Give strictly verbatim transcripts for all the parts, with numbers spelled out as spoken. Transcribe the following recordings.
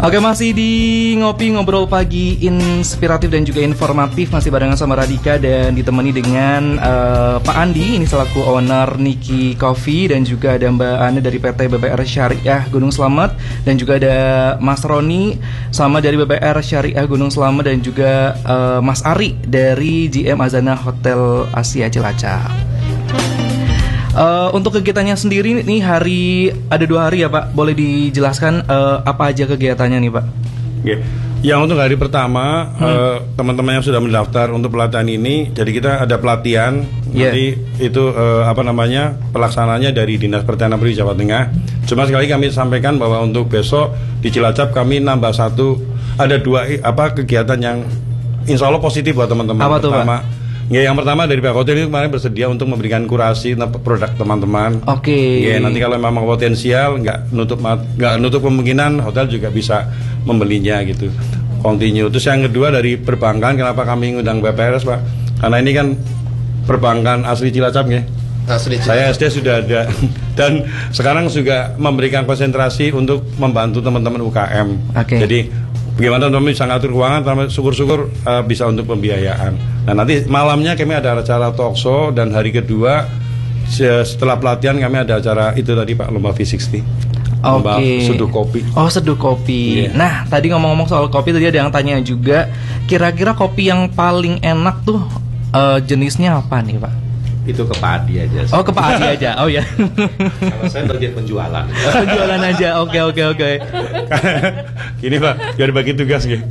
Oke, masih di Ngopi Ngobrol Pagi inspiratif dan juga informatif, masih barengan sama Radika dan ditemani dengan uh, Pak Andi, ini selaku owner Niki Coffee, dan juga ada Mbak Ane dari P T B B R Syariah Gunung Slamet, dan juga ada Mas Roni sama dari B B R Syariah Gunung Slamet, dan juga uh, Mas Ari dari G M Azana Hotel Asia Cilacap. Uh, untuk kegiatannya sendiri nih, hari ada dua hari ya Pak, boleh dijelaskan uh, apa aja kegiatannya nih Pak? Yeah. Yang untuk hari pertama hmm. uh, teman-teman yang sudah mendaftar untuk pelatihan ini, jadi kita ada pelatihan, yeah. Nanti itu uh, apa namanya pelaksananya dari Dinas Pertanian Perikanan Jawa Tengah. Cuma sekali kami sampaikan bahwa untuk besok di Cilacap kami nambah satu, ada dua apa kegiatan yang insya Allah positif buat teman-teman. Apa tuh Pertama, Pak? Ya, yang pertama dari pihak hotel ini kemarin bersedia untuk memberikan kurasi produk teman-teman. Oke. Okay. Ya, nanti kalau memang potensial, nggak nutup nggak nutup kemungkinan hotel juga bisa membelinya gitu. Continue. Terus yang kedua dari perbankan, kenapa kami ngundang B P R S Pak? Karena ini kan perbankan asli Cilacap ya. Asli Cilacap. Saya S D sudah ada dan sekarang juga memberikan konsentrasi untuk membantu teman-teman U K M. Oke. Okay. Jadi bagaimana teman-teman bisa ngatur keuangan, syukur-syukur uh, bisa untuk pembiayaan. Nah, nanti malamnya kami ada acara talkshow, dan hari kedua setelah pelatihan kami ada acara itu tadi Pak, lomba V enam puluh. Lomba okay. seduh kopi. Oh, seduh kopi. Yeah. Nah, tadi ngomong-ngomong soal kopi, tadi ada yang tanya juga, kira-kira kopi yang paling enak tuh uh, jenisnya apa nih Pak? Itu ke Pak Adi aja. Oh, ke Pak Adi aja. Oh ya. Kalau saya bagian penjualan. Penjualan aja. Oke, oke, oke. Gini Pak, biar bagi tugas gitu.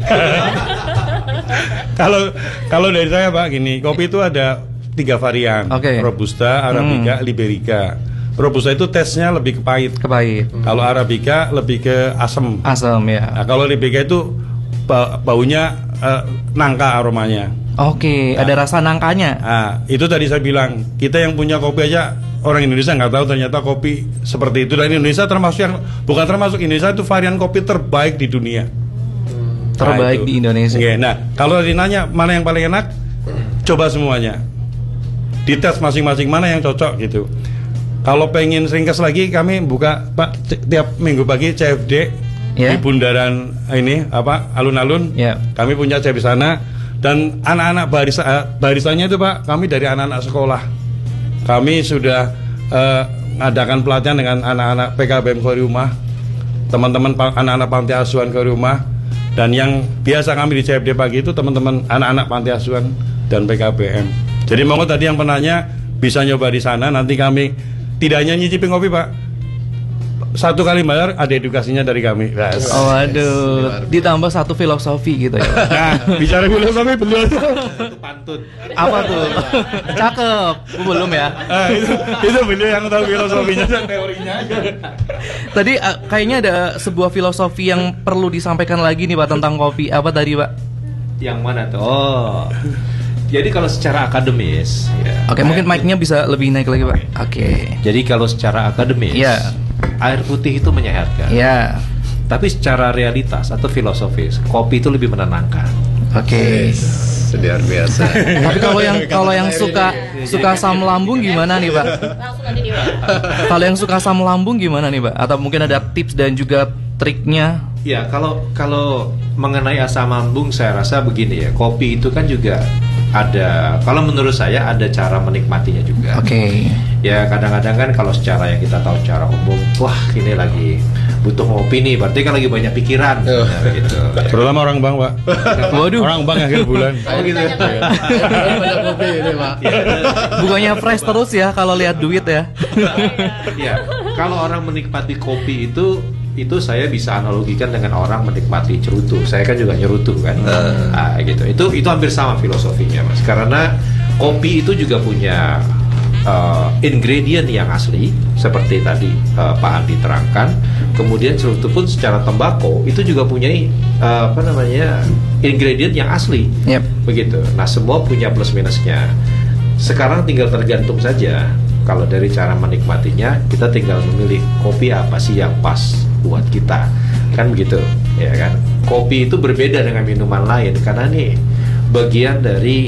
Kalau kalau dari saya Pak, gini, kopi itu ada tiga varian. Okay. Robusta, Arabica, hmm. Liberica. Robusta itu tesnya lebih ke pahit. Ke pahit. Hmm. Kalau Arabica lebih ke asam. Asam ya. Nah, kalau Liberica itu baunya uh, nangka aromanya. Oke, okay, nah, ada rasa nangkanya. Nah, itu tadi saya bilang, kita yang punya kopi aja, orang Indonesia nggak tahu ternyata kopi seperti itu. Dan Indonesia termasuk yang, bukan termasuk, Indonesia itu varian kopi terbaik di dunia. Terbaik nah, di Indonesia. Okay, nah, kalau ditanya mana yang paling enak, coba semuanya. Dites masing-masing mana yang cocok gitu. Kalau pengen ringkas lagi, kami buka Pak tiap minggu pagi C F D yeah. di bundaran ini apa alun-alun. Yeah. Kami punya C F D di sana. Dan anak-anak barisa, barisannya itu Pak, kami dari anak-anak sekolah. Kami sudah uh, ngadakan pelatihan dengan anak-anak P K B M ke rumah, teman-teman anak-anak panti asuhan ke rumah. Dan yang biasa kami di C F D pagi itu teman-teman anak-anak panti asuhan dan P K B M. Jadi monggo tadi yang penanya bisa nyoba di sana. Nanti kami tidak hanya nyicipin kopi Pak, satu kali bayar ada edukasinya dari kami. Yes. Oh aduh, ditambah satu filosofi gitu ya. Nah, bicara filosofi belum. Satu pantun. Apa tuh? Cakep. Belum ya? Nah, itu itu beliau yang tahu filosofinya dan teorinya aja. Tadi uh, kayaknya ada sebuah filosofi yang perlu disampaikan lagi nih Pak tentang kopi. Apa tadi Pak? Yang mana tuh? Oh. Jadi kalau secara akademis ya, Oke, okay, mungkin mic-nya bisa lebih naik lagi Pak. Oke. Okay. Jadi kalau secara akademis yeah. air putih itu menyehatkan. Iya. Tapi secara realitas atau filosofis, kopi itu lebih menenangkan. Oke. Okay. Luar biasa. Tapi kalau yang kalau yang suka suka asam lambung gimana nih Pak? Kalau yang suka asam lambung gimana nih Pak? Atau mungkin ada tips dan juga triknya? Ya, kalau kalau mengenai asam lambung saya rasa begini ya. Kopi itu kan juga ada, kalau menurut saya ada cara menikmatinya juga. Oke. Okay. Ya kadang-kadang kan kalau secara yang kita tahu secara umum, wah ini lagi butuh ngopi nih, berarti kan lagi banyak pikiran. Oh. Nah, gitu. Terutama orang bank Pak. Waduh. Orang bank akhir bulan. Oh gitu. Banyak kopi ini Pak. Bukannya fresh terus ya kalau lihat duit ya. Ya, kalau orang menikmati kopi itu itu saya bisa analogikan dengan orang menikmati cerutu. Saya kan juga nyerutu kan. Uh. Nah, gitu. Itu itu hampir sama filosofinya, Mas. Karena kopi itu juga punya uh, ingredient yang asli seperti tadi uh, Pak Andi terangkan. Kemudian cerutu pun secara tembakau itu juga punya uh, apa namanya? ingredient yang asli. Yep. Begitu. Nah, semua punya plus minusnya. Sekarang tinggal tergantung saja. Kalau dari cara menikmatinya, kita tinggal memilih kopi apa sih yang pas buat kita, kan begitu, ya kan? Kopi itu berbeda dengan minuman lain karena nih bagian dari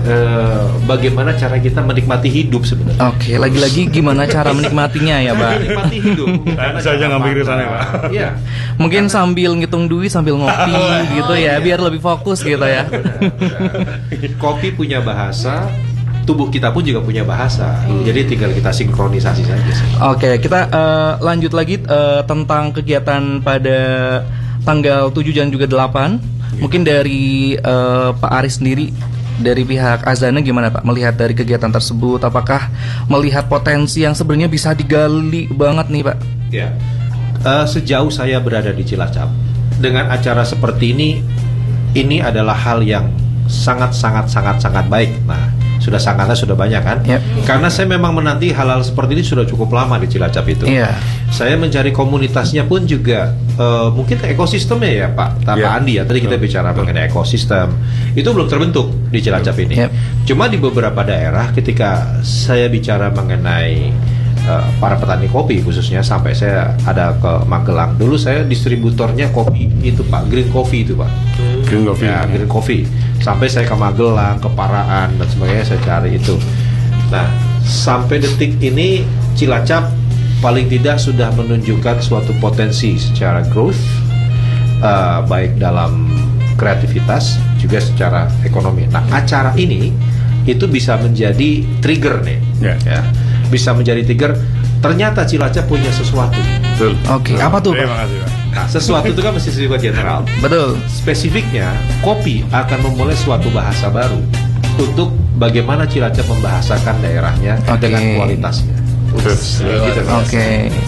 uh, bagaimana cara kita menikmati hidup sebenarnya. Oke, lagi-lagi gimana cara menikmatinya ya, Pak? Menikmati hidup. Saya aja ngambil ke sana, Pak. Iya. Mungkin sambil ngitung duit sambil ngopi gitu ya, biar lebih fokus gitu ya. Benar, benar. Kopi punya bahasa, tubuh kita pun juga punya bahasa. Jadi tinggal kita sinkronisasi saja sih. Oke, kita uh, lanjut lagi uh, tentang kegiatan pada tanggal tujuh dan juga delapan. Mungkin dari uh, Pak Aris sendiri, dari pihak Azana gimana Pak melihat dari kegiatan tersebut? Apakah melihat potensi yang sebenarnya bisa digali banget nih Pak? Ya, uh, sejauh saya berada di Cilacap, dengan acara seperti ini, ini adalah hal yang sangat sangat sangat sangat baik. Nah, sudah sangatnya sudah banyak kan? Yep. Karena saya memang menanti hal-hal seperti ini sudah cukup lama di Cilacap itu. Yeah. Saya mencari komunitasnya pun juga uh, mungkin ekosistemnya ya Pak, Pak Yeah. Andi ya. Tadi kita bicara mengenai ekosistem itu belum terbentuk di Cilacap ini. Yep. Cuma di beberapa daerah ketika saya bicara mengenai uh, para petani kopi khususnya, sampai saya ada ke Magelang. Dulu saya distributornya kopi itu Pak, green coffee itu Pak. Green coffee. Ya, green coffee. Sampai saya ke Magelang, ke Paraan dan sebagainya saya cari itu. Nah, sampai detik ini Cilacap paling tidak sudah menunjukkan suatu potensi secara growth, uh, baik dalam kreativitas juga secara ekonomi. Nah, acara ini itu bisa menjadi trigger nih, Yeah. ya, bisa menjadi trigger. Ternyata Cilacap punya sesuatu. Betul. Oke, apa tuh Pak? Terima kasih, Pak. Nah, sesuatu itu kan mesti sifat general. Betul. Spesifiknya, kopi akan memulai suatu bahasa baru untuk bagaimana Cilacap membahasakan daerahnya Oke. dengan kualitasnya. Betul. Gitu, Mas. Oke.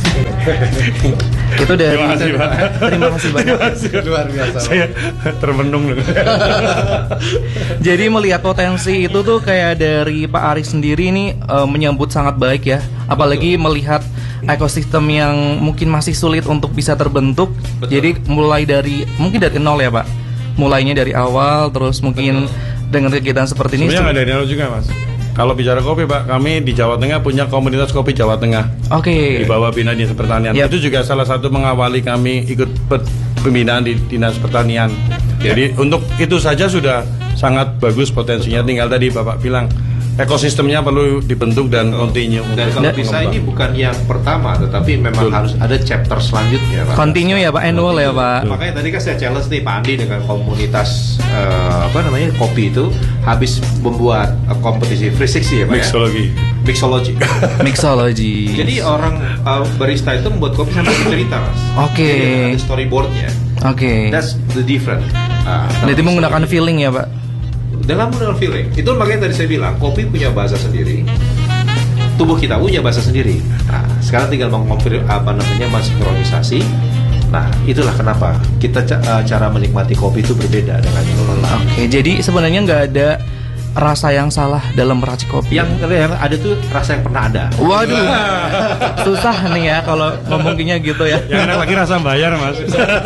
Itu dari Terima kasih, Pak. Terima kasih banyak. Luar biasa. Saya termenung loh. Jadi melihat potensi itu tuh kayak dari Pak Aris sendiri nih eh, menyambut sangat baik ya. Apalagi melihat ekosistem yang mungkin masih sulit untuk bisa terbentuk. Betul. Jadi mulai dari mungkin dari nol ya Pak. Mulainya dari awal terus mungkin dengan kegiatan seperti ini. Sebenarnya nggak dari nol juga Mas. Kalau bicara kopi Pak, kami di Jawa Tengah punya komunitas kopi Jawa Tengah. Oke. Di bawah Bina Dinas Pertanian. Yap. Itu juga salah satu mengawali kami ikut pe- pembinaan di Dinas Pertanian. Ya. Jadi untuk itu saja sudah sangat bagus potensinya. Tinggal tadi Bapak bilang ekosistemnya perlu dibentuk dan continue. Dan untuk kalau Dan- bisa mengembang. ini bukan yang pertama, tetapi memang Betul. harus ada chapter selanjutnya Pak. Continue ya Pak, annual ya Pak. Makanya tadi kan saya challenge nih Pak Andi dengan komunitas eh, apa namanya kopi itu habis membuat eh, kompetisi three sixty ya Pak Mixology. ya? Mixology. Mixology. Jadi orang uh, barista itu membuat kopi sampai cerita Mas. Oke. Jadi ada storyboardnya. Oke. That's the different. Uh, Jadi menggunakan feeling ya Pak. dalam menggunakan feeling. Itu makanya tadi saya bilang kopi punya bahasa sendiri. Tubuh kita punya bahasa sendiri. Nah, sekarang tinggal mengonfirmasi apa namanya mensinkronisasi. Nah, itulah kenapa kita ca- uh, cara menikmati kopi itu berbeda dengan yang lain. Oke, jadi sebenarnya nggak ada rasa yang salah dalam meracik kopi. Yang yang ada tuh rasa yang pernah ada. Waduh, susah nih ya kalau ngomonginnya gitu ya. Yang enak lagi rasa bayar Mas.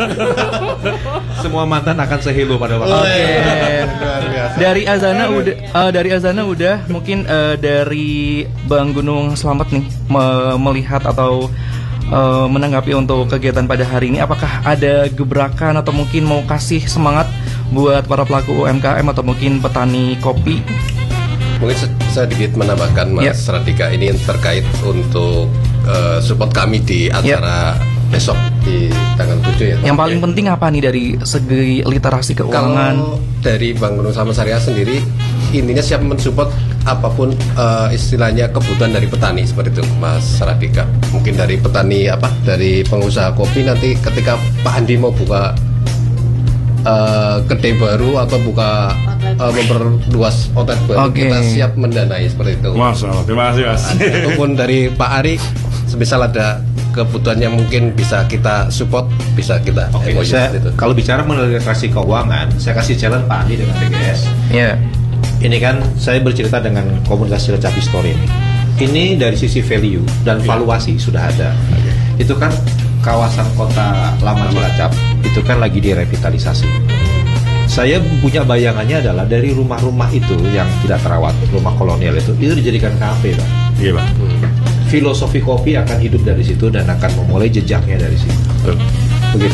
Semua mantan akan sehilo pada waktu. Oke. Luar biasa. Dari Azana udah, eh, dari Azana udah, mungkin eh, dari Bang Gunung Slamet nih me- melihat atau eh, menanggapi untuk kegiatan pada hari ini, apakah ada gebrakan atau mungkin mau kasih semangat buat para pelaku U M K M atau mungkin petani kopi? Mungkin se- sedikit menambahkan Mas Yep. Radika ini terkait untuk eh, support kami di acara besok di tanggal tujuh ya. Yang Oke. paling penting apa nih dari segi literasi keuangan? Kalau dari Bang Gunung sama Syariah sendiri intinya siap mensupport apapun eh, istilahnya kebutuhan dari petani seperti itu Mas Radika. Mungkin dari petani apa dari pengusaha kopi nanti ketika Pak Andi mau buka eh, kedai baru atau buka eh, memperluas outlet baru, Oke. kita siap mendanai seperti itu. Mas, oh, terima kasih Mas. Ataupun dari Pak Ari semisal ada kebutuhan yang mungkin bisa kita support, bisa kita Oke, M O U saya, seperti itu. kalau bicara mengenai literasi keuangan, saya kasih challenge Pak Andi dengan T G S. Ya, Ini kan saya bercerita dengan komunitas Cilacap History ini. Ini dari sisi value dan valuasi sudah ada. Itu kan kawasan kota lama Cilacap itu kan lagi direvitalisasi. Saya punya bayangannya adalah dari rumah-rumah itu yang tidak terawat, rumah kolonial itu, itu dijadikan kafe, Pak. Iya Pak. Filosofi kopi akan hidup dari situ dan akan memulai jejaknya dari situ. Betul. Begitu.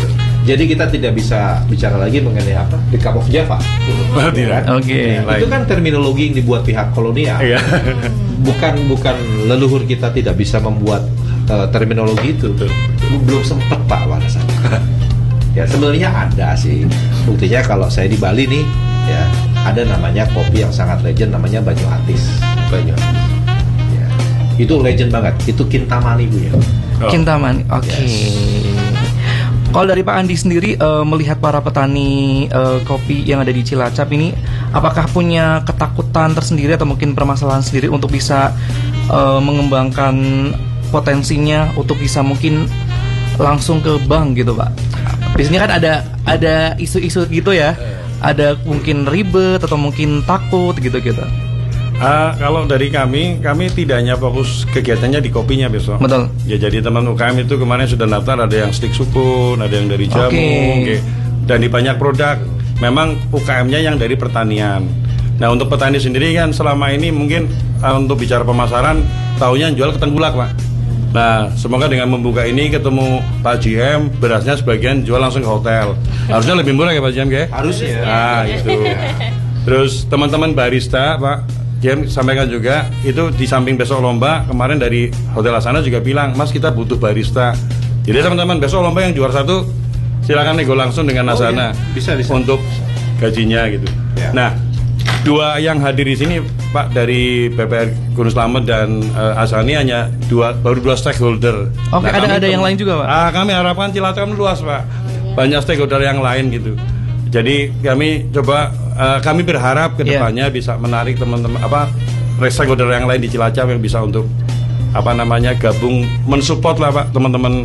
Jadi kita tidak bisa bicara lagi mengenai apa the cup of Java. Oh, tidak. Oke. Ya, itu kan terminologi yang dibuat pihak kolonial. Iya. Bukan bukan leluhur kita tidak bisa membuat uh, terminologi itu. Belum sempat Pak pada saat itu. Ya sebenarnya ada sih. Buktinya kalau saya di Bali nih, ya ada namanya kopi yang sangat legend namanya Banyu Atis. Banyu Atis. Ya, itu legend banget. Itu Kintamani Bu ya. Oh. Kintamani. Oke. Yes. Kalau dari Pak Andi sendiri uh, melihat para petani uh, kopi yang ada di Cilacap ini, apakah punya ketakutan tersendiri atau mungkin permasalahan sendiri untuk bisa uh, mengembangkan potensinya untuk bisa mungkin langsung ke bank gitu Pak? Biasanya kan ada ada isu-isu gitu ya, ada mungkin ribet atau mungkin takut gitu-gitu. Uh, kalau dari kami, kami tidak hanya fokus kegiatannya di kopinya besok. Betul. Ya jadi teman U K M itu kemarin sudah daftar, ada yang stik sukun, ada yang dari jamu, Oke. okay. Dan di banyak produk. Memang U K M-nya yang dari pertanian. Nah untuk petani sendiri kan selama ini mungkin uh, untuk bicara pemasaran, tahunya jual ke Tengkulak Pak. Nah semoga dengan membuka ini ketemu Pak G M, berasnya sebagian jual langsung ke hotel. Harusnya lebih murah ya Pak G M ya? Harusnya. Ah gitu. Terus teman-teman barista Pak Jem sampaikan juga itu di samping besok lomba kemarin dari Hotel Asana juga bilang Mas kita butuh barista. Jadi teman-teman besok lomba yang juara satu silakan nego langsung dengan Oh, Asana iya. Bisa, bisa. untuk gajinya gitu. Ya. Nah dua yang hadir di sini Pak dari B P R Gunung Slamet dan uh, Asani hanya dua baru dua stakeholder. Oke, ada- kami ada yang tem- lain juga, Pak? Ah kami harapkan Cilacap luas Pak, banyak stakeholder yang lain gitu. Jadi kami coba uh, kami berharap kedepannya bisa menarik teman-teman apa stakeholder yang lain di Cilacap yang bisa untuk apa namanya gabung mensupport lah Pak teman-teman